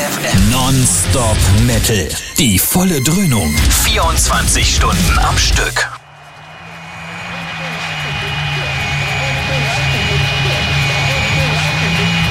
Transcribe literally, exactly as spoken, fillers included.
F M. Non-Stop Metal. Die volle Dröhnung. vierundzwanzig Stunden am Stück.